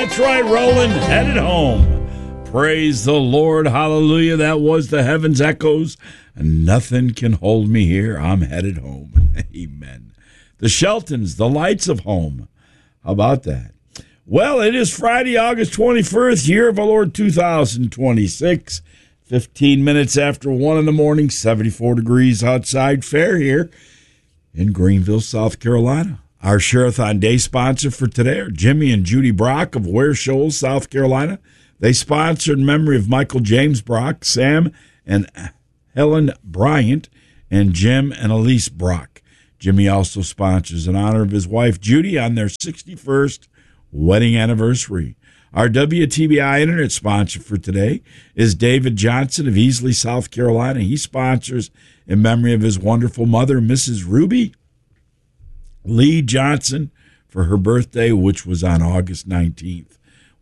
That's right, Roland, headed home. Praise the Lord, hallelujah. That was the Heavens Echoes. Nothing can hold me here. I'm headed home. Amen. The Sheltons, the Lights of Home. How about that? Well, it is Friday, August 21st, year of our Lord 2026. 15 minutes after 1 in the morning, 74 degrees outside, fair here in Greenville, South Carolina. Our Share-a-thon Day sponsor for today are Jimmy and Judy Brock of Ware Shoals, South Carolina. They sponsored in memory of Michael James Brock, Sam and Helen Bryant, and Jim and Elise Brock. Jimmy also sponsors in honor of his wife Judy on their 61st wedding anniversary. Our WTBI Internet sponsor for today is David Johnson of Easley, South Carolina. He sponsors in memory of his wonderful mother, Mrs. Ruby Lee Johnson, for her birthday, which was on August 19th.